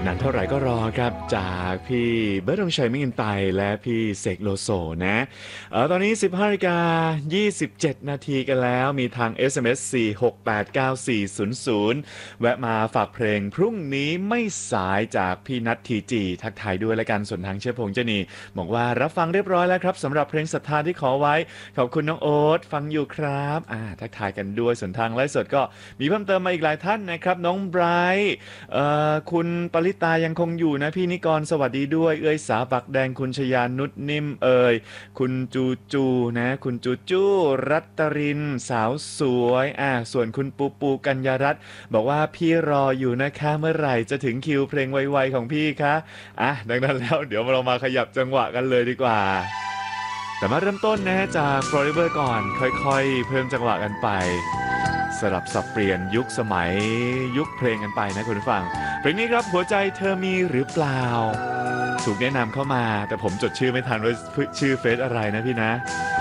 นานเท่าไหร่ก็รอครับจากพี่เบิร์ดธงชัยมิ่งกันไตและพี่เสกโลโซนะตอนนี้ 15:27 นาทีกันแล้วมีทาง SMS 4689400แวะมาฝากเพลงพรุ่งนี้ไม่สายจากพี่นัททีจีทักทายด้วยและกันส่วนทางเชื้อพงษ์เจนีบอกว่ารับฟังเรียบร้อยแล้วครับสำหรับเพลงศรัทธาที่ขอไว้ขอบคุณน้องโอ๊ตฟังอยู่ครับทักทายกันด้วยส่วนทางไลฟ์สดก็มีเพิ่มเติมมาอีกหลายท่านนะครับน้องไบรท์คุณปริตายังคงอยู่นะพี่นิกรสวัสดีด้วยเอ้ยสาบักแดงคุณชยานุชนิ่มคุณจูจูนะคุณจูจูรัตรินสาวสวยส่วนคุณปูปูกัญญารัตน์บอกว่าพี่รออยู่นะคะเมื่อไหร่จะถึงคิวเพลงไวๆของพี่คะดังนั้นแล้วเดี๋ยวเรามาขยับจังหวะกันเลยดีกว่าแต่มาเริ่มต้นนะจาก Forever ก่อนค่อยๆเพิ่มจังหวะกันไปสลับสับเปลี่ยนยุคสมัยยุคเพลงกันไปนะคุณผู้ฟังเพลงนี้ครับหัวใจเธอมีหรือเปล่าถูกแนะนำเข้ามาแต่ผมจดชื่อไม่ทันว่าชื่อเฟซอะไรนะพี่นะ